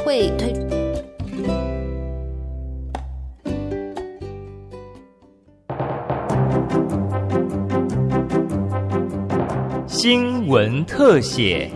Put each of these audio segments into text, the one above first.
会推。 新闻特写。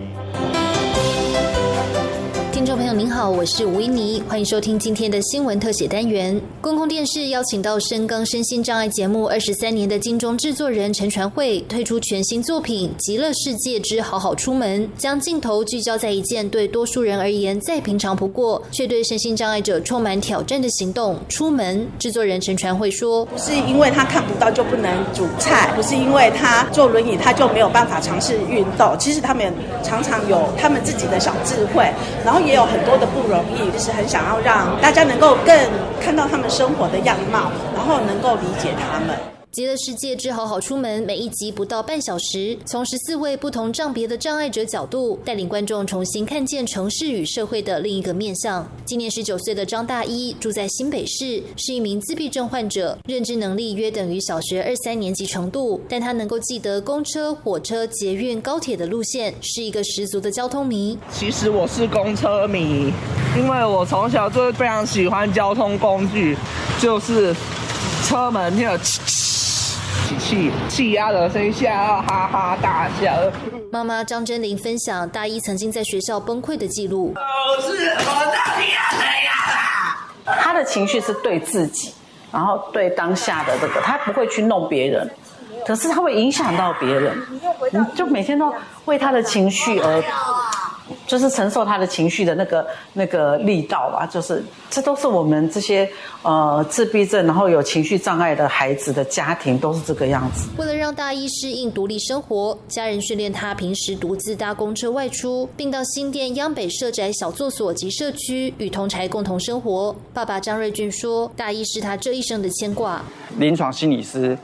听众朋友您好，我是吴依妮，欢迎收听今天的新闻特写单元。公共电视邀请到深耕身心障碍节目23年的金钟制作人陈传慧推出全新作品《极乐世界之好好出门》，将镜头聚焦在一件对多数人而言再平常不过，却对身心障碍者充满挑战的行动——出门。制作人陈传慧说：“ 不是因为他看不到就不能煮菜，不是因为他坐轮椅他就没有办法尝试运动。其实他们常常有他们自己的小智慧，然后也有很多的不容易，就是很想要让大家能够更看到他们生活的样貌，然后能够理解他们。” 极乐世界之好好出门，每一集不到半小时，从14位不同障别的障碍者角度，带领观众重新看见城市与社会的另一个面向。今年19岁的张大一住在新北市，是一名自闭症患者，认知能力约等于小学2、3年级程度，但他能够记得公车、火车、捷运、高铁的路线，是一个十足的交通迷。 其实我是公车迷，因为我从小就非常喜欢交通工具，就是车门那个气压的声音下哈哈大笑。 妈妈张真玲分享大一曾经在学校崩溃的记录。 是我到底要怎样啊？ 他的情绪是对自己，然后对当下的这个，他不会去弄别人，可是他会影响到别人。你就每天都为他的情绪而，就是承受他的情绪的那个力道吧，就是这都是我们这些自闭症然后有情绪障碍的孩子的家庭都是这个样子。 为了让大一适应独立生活，家人训练他平时独自搭公车外出，并到新店央北社宅小作所及社区与同侪共同生活。爸爸张瑞俊说，大一是他这一生的牵挂。 临床心理师，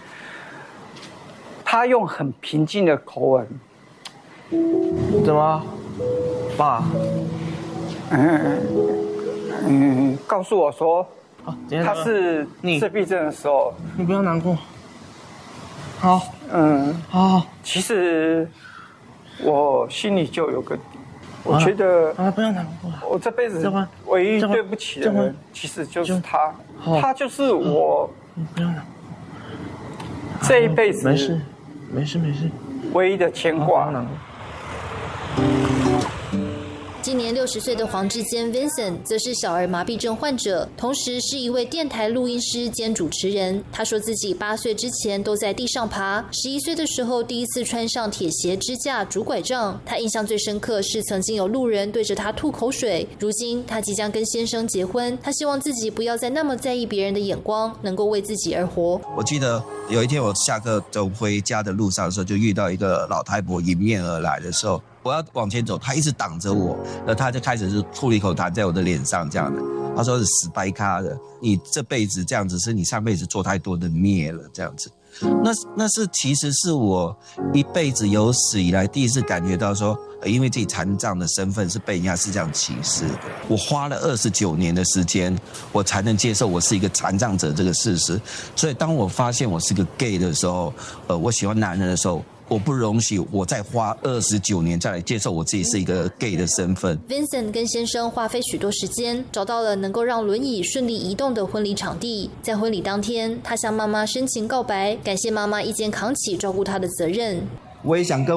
他用很平静的口吻， 怎么？爸， 告诉我说，他是自闭症的时候， 你不要难过。好，好。 其实我心里就有个底，我觉得不要难过。 我这辈子唯一对不起的人，其实就是他，他就是我。 你不要难过。 这一辈子没事。 唯一的牵挂。 今年60岁的黄志坚 Vincent 则是小儿麻痹症患者，同时是一位电台录音师兼主持人。他说自己8岁之前都在地上爬，11岁的时候第一次穿上铁鞋支架拄拐杖。他印象最深刻是曾经有路人对着他吐口水。如今他即将跟先生结婚，他希望自己不要再那么在意别人的眼光，能够为自己而活。 我记得有一天我下课走回家的路上的时候，就遇到一个老太婆迎面而来的时候，我要往前走，他一直挡着我，然后他就开始是吐了一口痰在我的脸上，这样的。他说是死白咖的，你这辈子这样子是你上辈子做太多的孽了，这样子。那是其实是我一辈子有史以来第一次感觉到说，因为自己残障的身份是被人家是这样歧视的。我花了29年的时间，我才能接受我是一个残障者这个事实。所以当我发现我是个 gay 的时候，我喜欢男人的时候，我不容许我再花29年再来接受我自己是一个 gay 的身份。 Vincent 跟先生花费许多时间，找到了能够让轮椅顺利移动的婚礼场地。在婚礼当天，他向妈妈深情告白，感谢妈妈一肩扛起照顾他的责任。 我也想跟